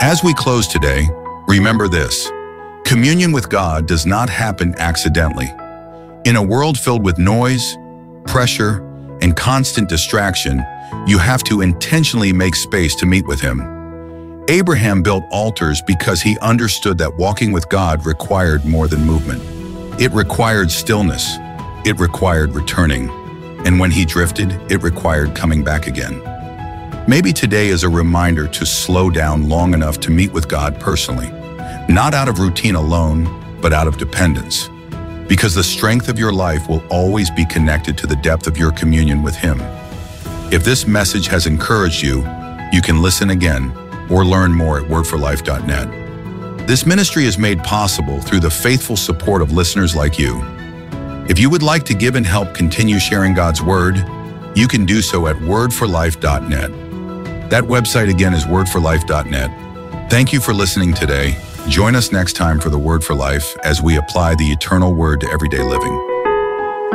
As we close today, remember this: communion with God does not happen accidentally. In a world filled with noise, pressure, and constant distraction, you have to intentionally make space to meet with Him. Abraham built altars because he understood that walking with God required more than movement. It required stillness. It required returning. And when he drifted, it required coming back again. Maybe today is a reminder to slow down long enough to meet with God personally, not out of routine alone, but out of dependence. Because the strength of your life will always be connected to the depth of your communion with Him. If this message has encouraged you, you can listen again or learn more at wordforlife.net. This ministry is made possible through the faithful support of listeners like you. If you would like to give and help continue sharing God's Word, you can do so at wordforlife.net. That website again is wordforlife.net. Thank you for listening today. Join us next time for the Word for Life as we apply the eternal Word to everyday living.